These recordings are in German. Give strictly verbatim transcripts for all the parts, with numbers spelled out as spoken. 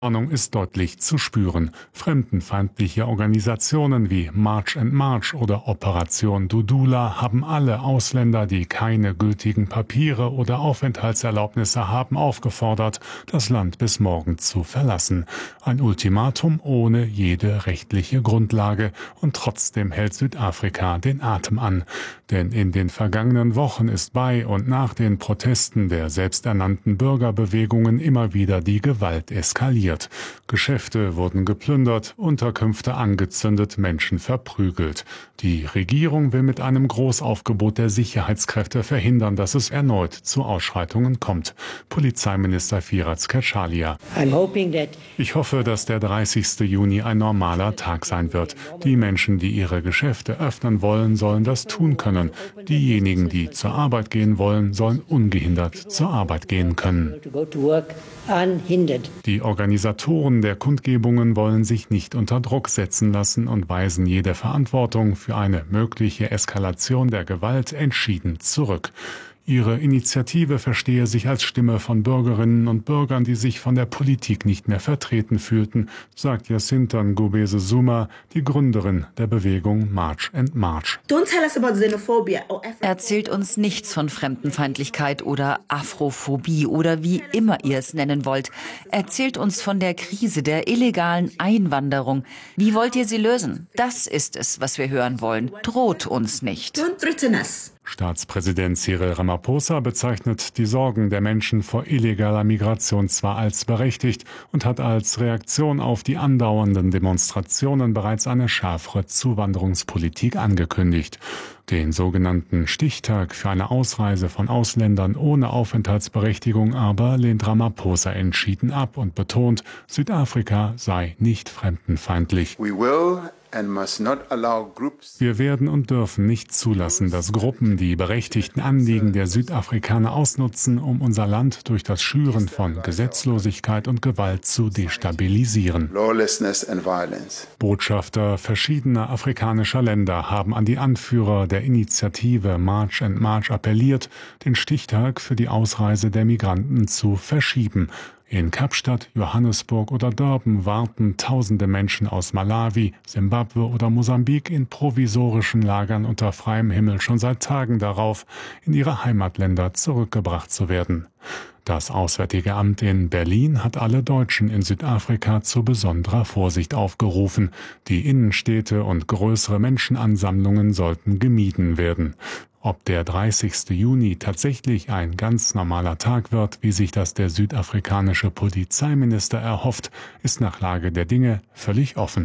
Ordnung ist deutlich zu spüren. Fremdenfeindliche Organisationen wie March and March oder Operation Dudula haben alle Ausländer, die keine gültigen Papiere oder Aufenthaltserlaubnisse haben, aufgefordert, das Land bis morgen zu verlassen. Ein Ultimatum ohne jede rechtliche Grundlage, und trotzdem hält Südafrika den Atem an. Denn in den vergangenen Wochen ist bei und nach den Protesten der selbsternannten Bürgerbewegungen immer wieder die Gewalt eskaliert. Geschäfte wurden geplündert, Unterkünfte angezündet, Menschen verprügelt. Die Regierung will mit einem Großaufgebot der Sicherheitskräfte verhindern, dass es erneut zu Ausschreitungen kommt. Polizeiminister Firas Ketschalia. Ich hoffe, dass der dreißigste Juni ein normaler Tag sein wird. Die Menschen, die ihre Geschäfte öffnen wollen, sollen das tun können. Diejenigen, die zur Arbeit gehen wollen, sollen ungehindert zur Arbeit gehen können. Die Organisatoren der Kundgebungen wollen sich nicht unter Druck setzen lassen und weisen jede Verantwortung für eine mögliche Eskalation der Gewalt entschieden zurück. Ihre Initiative verstehe sich als Stimme von Bürgerinnen und Bürgern, die sich von der Politik nicht mehr vertreten fühlten, sagt Jacinta Ngubese Zuma, die Gründerin der Bewegung March and March. Erzählt uns nichts von Fremdenfeindlichkeit oder Afrophobie oder wie immer ihr es nennen wollt. Erzählt uns von der Krise der illegalen Einwanderung. Wie wollt ihr sie lösen? Das ist es, was wir hören wollen. Droht uns nicht. Staatspräsident Cyril Ramaphosa bezeichnet die Sorgen der Menschen vor illegaler Migration zwar als berechtigt und hat als Reaktion auf die andauernden Demonstrationen bereits eine schärfere Zuwanderungspolitik angekündigt. Den sogenannten Stichtag für eine Ausreise von Ausländern ohne Aufenthaltsberechtigung aber lehnt Ramaphosa entschieden ab und betont, Südafrika sei nicht fremdenfeindlich. Wir werden und dürfen nicht zulassen, dass Gruppen die berechtigten Anliegen der Südafrikaner ausnutzen, um unser Land durch das Schüren von Gesetzlosigkeit und Gewalt zu destabilisieren. Botschafter verschiedener afrikanischer Länder haben an die Anführer der Initiative March and March appelliert, den Stichtag für die Ausreise der Migranten zu verschieben. In Kapstadt, Johannesburg oder Durban warten tausende Menschen aus Malawi, Simbabwe oder Mosambik in provisorischen Lagern unter freiem Himmel schon seit Tagen darauf, in ihre Heimatländer zurückgebracht zu werden. Das Auswärtige Amt in Berlin hat alle Deutschen in Südafrika zu besonderer Vorsicht aufgerufen. Die Innenstädte und größere Menschenansammlungen sollten gemieden werden. Ob der dreißigste Juni tatsächlich ein ganz normaler Tag wird, wie sich das der südafrikanische Polizeiminister erhofft, ist nach Lage der Dinge völlig offen.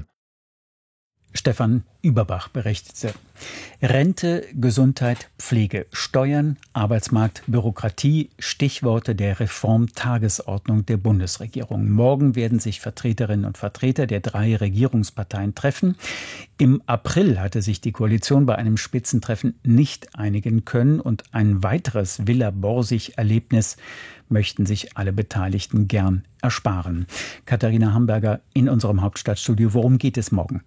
Stefan Überbach berichtete. Rente, Gesundheit, Pflege, Steuern, Arbeitsmarkt, Bürokratie, Stichworte der Reformtagesordnung der Bundesregierung. Morgen werden sich Vertreterinnen und Vertreter der drei Regierungsparteien treffen. Im April hatte sich die Koalition bei einem Spitzentreffen nicht einigen können und ein weiteres Villa-Borsig-Erlebnis möchten sich alle Beteiligten gern ersparen. Katharina Hamburger in unserem Hauptstadtstudio. Worum geht es morgen?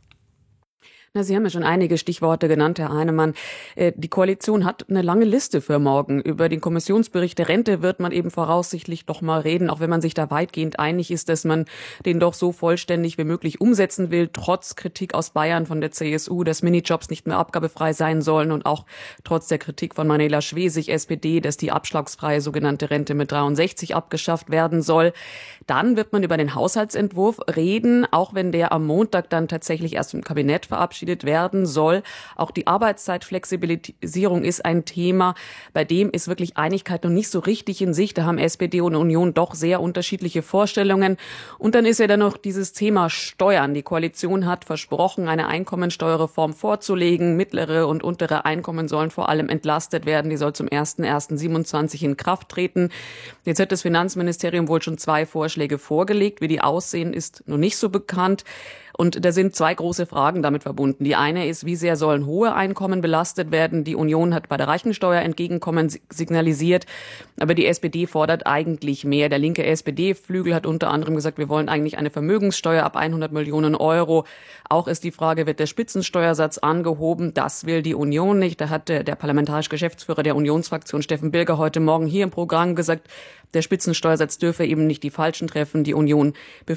Na, Sie haben ja schon einige Stichworte genannt, Herr Heinemann. Die Koalition hat eine lange Liste für morgen. Über den Kommissionsbericht der Rente wird man eben voraussichtlich doch mal reden, auch wenn man sich da weitgehend einig ist, dass man den doch so vollständig wie möglich umsetzen will, trotz Kritik aus Bayern von der C S U, dass Minijobs nicht mehr abgabefrei sein sollen und auch trotz der Kritik von Manuela Schwesig, S P D, dass die abschlagsfreie sogenannte Rente mit dreiundsechzig abgeschafft werden soll. Dann wird man über den Haushaltsentwurf reden, auch wenn der am Montag dann tatsächlich erst im Kabinett verabschiedet werden soll. Auch die Arbeitszeitflexibilisierung ist ein Thema, bei dem ist wirklich Einigkeit noch nicht so richtig in Sicht. Da haben S P D und Union doch sehr unterschiedliche Vorstellungen. Und dann ist ja dann noch dieses Thema Steuern. Die Koalition hat versprochen, eine Einkommensteuerreform vorzulegen. Mittlere und untere Einkommen sollen vor allem entlastet werden. Die soll zum ersten ersten siebenundzwanzig in Kraft treten. Jetzt hat das Finanzministerium wohl schon zwei Vorschläge vorgelegt. Wie die aussehen, ist noch nicht so bekannt. Und da sind zwei große Fragen damit verbunden. verbunden. Die eine ist, wie sehr sollen hohe Einkommen belastet werden? Die Union hat bei der Reichensteuer Entgegenkommen signalisiert, aber die S P D fordert eigentlich mehr. Der linke S P D-Flügel hat unter anderem gesagt, wir wollen eigentlich eine Vermögenssteuer ab hundert Millionen Euro. Auch ist die Frage, wird der Spitzensteuersatz angehoben? Das will die Union nicht. Da hat der, der parlamentarische Geschäftsführer der Unionsfraktion Steffen Bilger heute Morgen hier im Programm gesagt, der Spitzensteuersatz dürfe eben nicht die Falschen treffen. Die Union